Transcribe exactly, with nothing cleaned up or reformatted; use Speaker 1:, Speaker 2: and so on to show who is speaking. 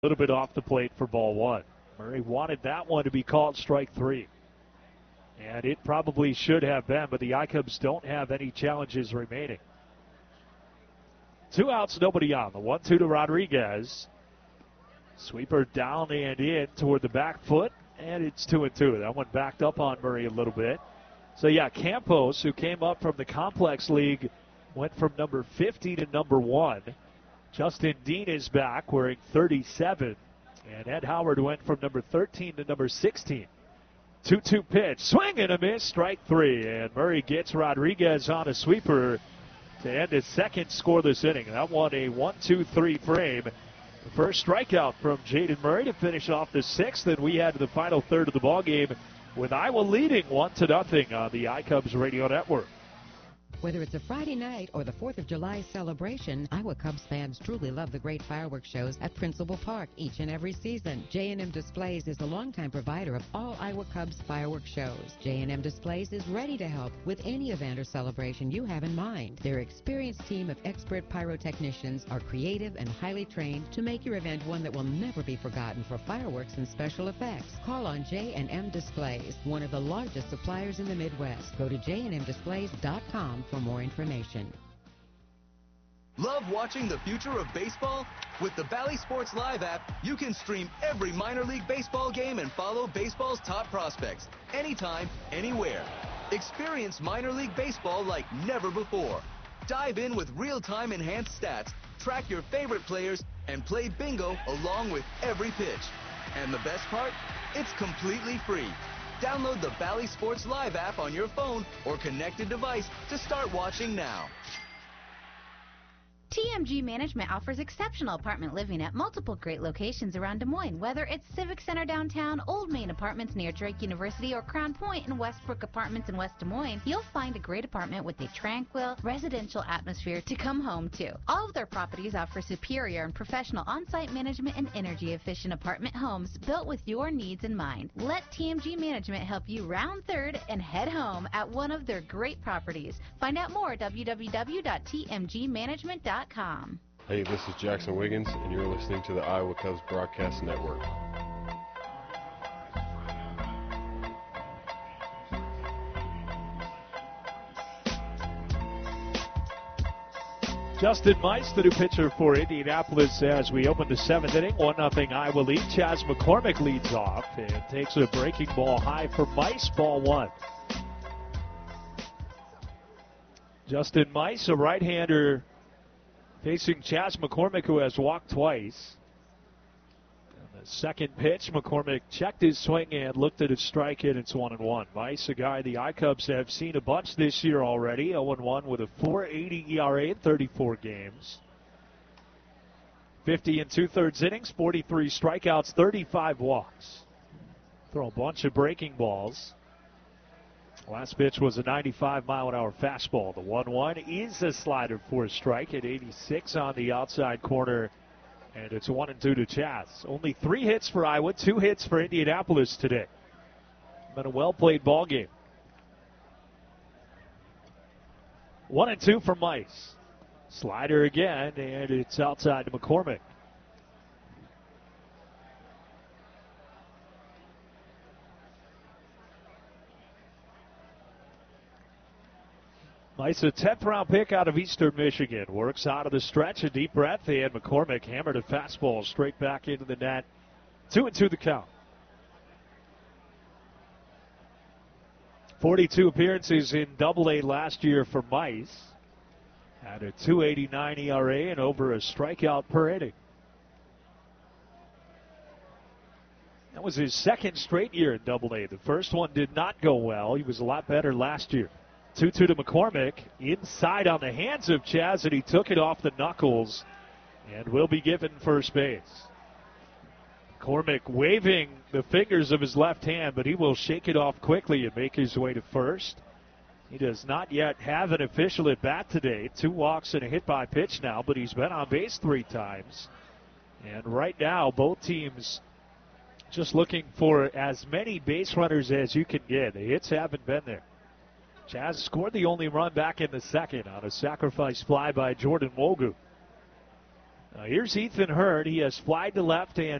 Speaker 1: little bit off the plate for ball one. Murray wanted that one to be called strike three. And it probably should have been, but the I-Cubs don't have any challenges remaining. Two outs, nobody on. The one two to Rodriguez. Sweeper down and in toward the back foot, and it's two and two. That one backed up on Murray a little bit. So, yeah, Campos, who came up from the Complex League, went from number fifty to number one. Justin Dean is back wearing thirty-seven. And Ed Howard went from number thirteen to number sixteen. two two pitch. Swing and a miss. Strike three. And Murray gets Rodriguez on a sweeper to end his second scoreless inning. That one a one two three frame. The first strikeout from Jaden Murray to finish off the sixth. And we head to the final third of the ballgame with Iowa leading one to nothing on the I-Cubs Radio Network.
Speaker 2: Whether it's a Friday night or the fourth of July celebration, Iowa Cubs fans truly love the great fireworks shows at Principal Park each and every season. J and M Displays is the longtime provider of all Iowa Cubs fireworks shows. J and M Displays is ready to help with any event or celebration you have in mind. Their experienced team of expert pyrotechnicians are creative and highly trained to make your event one that will never be forgotten for fireworks and special effects. Call on J and M Displays, one of the largest suppliers in the Midwest. Go to j and m displays dot com for more information.
Speaker 3: Love watching the future of baseball? With the Bally Sports Live app, you can stream every minor league baseball game and follow baseball's top prospects anytime, anywhere. Experience minor league baseball like never before. Dive in with real-time enhanced stats, track your favorite players, and play bingo along with every pitch. And the best part? It's completely free. Download the Bally Sports Live app on your phone or connected device to start watching now.
Speaker 4: T M G Management offers exceptional apartment living at multiple great locations around Des Moines. Whether it's Civic Center downtown, Old Main Apartments near Drake University, or Crown Point and Westbrook Apartments in West Des Moines, you'll find a great apartment with a tranquil, residential atmosphere to come home to. All of their properties offer superior and professional on-site management and energy-efficient apartment homes built with your needs in mind. Let T M G Management help you round third and head home at one of their great properties. Find out more at w w w dot t m g management dot com.
Speaker 5: Hey, this is Jackson Wiggins, and you're listening to the Iowa Cubs Broadcast Network.
Speaker 1: Justin Mice, the new pitcher for Indianapolis, as we open the seventh inning. one nothing Iowa lead. Chas McCormick leads off and takes a breaking ball high for Mice, ball one. Justin Mice, a right-hander, facing Chas McCormick, who has walked twice. And the second pitch, McCormick checked his swing and looked at his strike, and it's one and one. Mice, a guy the I-Cubs have seen a bunch this year already, oh and one with a four eighty E R A in thirty-four games. fifty and two-thirds innings, forty-three strikeouts, thirty-five walks. Throw a bunch of breaking balls. Last pitch was a ninety-five mile an hour fastball. The one one is a slider for a strike at eighty-six on the outside corner. And it's one and two to Chas. Only three hits for Iowa, two hits for Indianapolis today. Been a well-played ball game. One and two for Mice. Slider again, and it's outside to McCormick. Mice, a tenth round pick out of Eastern Michigan. Works out of the stretch, a deep breath, and McCormick hammered a fastball straight back into the net. Two and two the count. forty-two appearances in Double A last year for Mice. Had a two eighty-nine E R A and over a strikeout per inning. That was his second straight year in Double A. The first one did not go well. He was a lot better last year. two two to McCormick. Inside on the hands of Chas, and he took it off the knuckles and will be given first base. McCormick waving the fingers of his left hand, but he will shake it off quickly and make his way to first. He does not yet have an official at bat today. Two walks and a hit by pitch now, but he's been on base three times. And right now, both teams just looking for as many base runners as you can get. The hits haven't been there. Chas scored the only run back in the second on a sacrifice fly by Jordan Wogu. Now here's Ethan Hurd. He has flied to left and